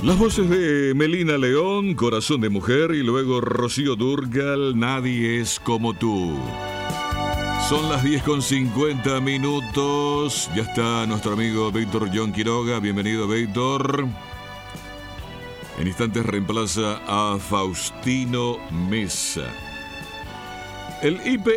Las voces de Melina León, Corazón de Mujer, y luego Rocío Dúrcal, Nadie es como tú. Son las 10:50. Ya está nuestro amigo Víctor John Quiroga. Bienvenido, Víctor. En instantes reemplaza a Faustino Mesa. El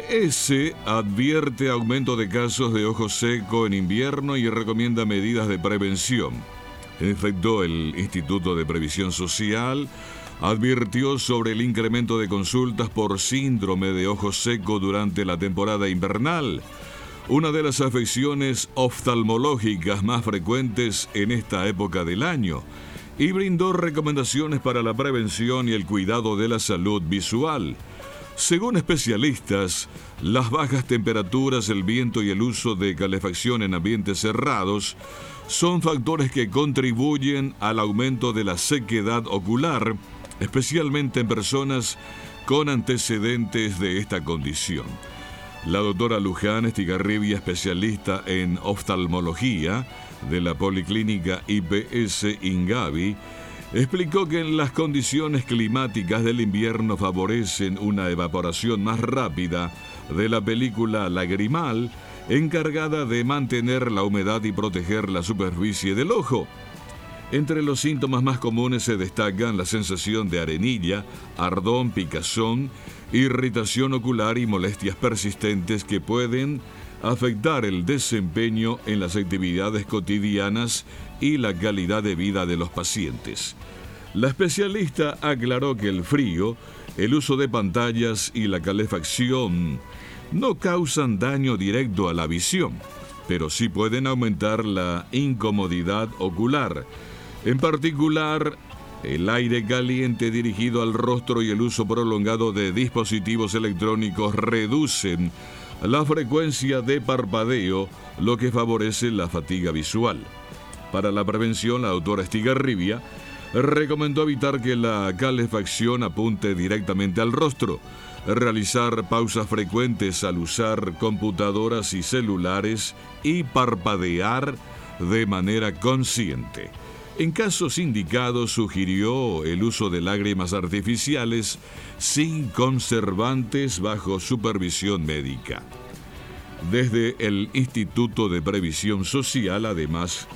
IPS advierte aumento de casos de ojo seco en invierno y recomienda medidas de prevención. En efecto, el Instituto de Previsión Social advirtió sobre el incremento de consultas por síndrome de ojo seco durante la temporada invernal, una de las afecciones oftalmológicas más frecuentes en esta época del año, y brindó recomendaciones para la prevención y el cuidado de la salud visual. Según especialistas, las bajas temperaturas, el viento y el uso de calefacción en ambientes cerrados son factores que contribuyen al aumento de la sequedad ocular, especialmente en personas con antecedentes de esta condición. La doctora Luján Estigarribia, especialista en oftalmología de la Policlínica IPS Ingavi, explicó que las condiciones climáticas del invierno favorecen una evaporación más rápida de la película lagrimal, encargada de mantener la humedad y proteger la superficie del ojo. Entre los síntomas más comunes se destacan la sensación de arenilla, ardón, picazón, irritación ocular y molestias persistentes que pueden afectar el desempeño en las actividades cotidianas y la calidad de vida de los pacientes. La especialista aclaró que el frío, el uso de pantallas y la calefacción no causan daño directo a la visión, pero sí pueden aumentar la incomodidad ocular. En particular, el aire caliente dirigido al rostro y el uso prolongado de dispositivos electrónicos reducen la frecuencia de parpadeo, lo que favorece la fatiga visual. Para la prevención, la doctora Estigarribia recomendó evitar que la calefacción apunte directamente al rostro, realizar pausas frecuentes al usar computadoras y celulares y parpadear de manera consciente. En casos indicados, sugirió el uso de lágrimas artificiales sin conservantes bajo supervisión médica. Desde el Instituto de Previsión Social, además,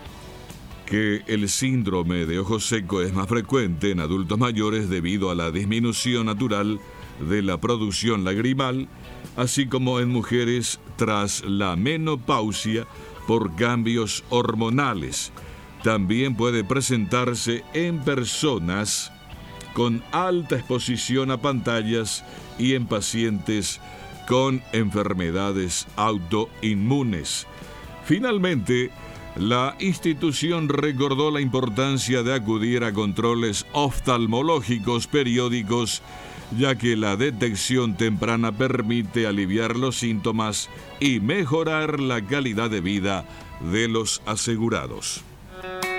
que el síndrome de ojo seco es más frecuente en adultos mayores debido a la disminución natural de la producción lagrimal, así como en mujeres tras la menopausia por cambios hormonales. También puede presentarse en personas con alta exposición a pantallas y en pacientes con enfermedades autoinmunes. Finalmente, la institución recordó la importancia de acudir a controles oftalmológicos periódicos, ya que la detección temprana permite aliviar los síntomas y mejorar la calidad de vida de los asegurados.